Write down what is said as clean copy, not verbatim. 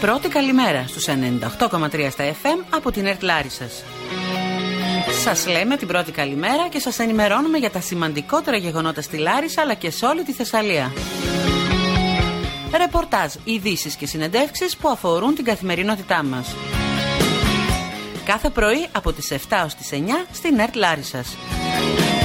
Πρώτη καλημέρα στους 98,3 στα FM από την ΕΡΤ Λάρισσας. Σας λέμε την πρώτη καλημέρα και σας ενημερώνουμε για τα σημαντικότερα γεγονότα στη Λάρισα αλλά και σε όλη τη Θεσσαλία. Ρεπορτάζ, ειδήσεις και συνεντεύξεις που αφορούν την καθημερινότητά μας. Κάθε πρωί από τις 7 ως τις 9 στην ΕΡΤ Λάρισσας.